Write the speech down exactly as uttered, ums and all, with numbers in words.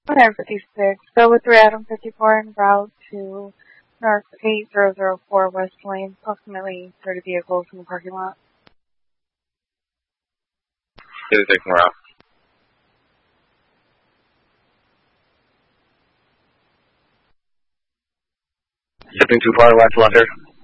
nine fifty-six, go with three Adam fifty-four en route to North eight zero zero four West Lane, approximately thirty vehicles in the parking lot. thirty-six en route. Shipping too far, last letter.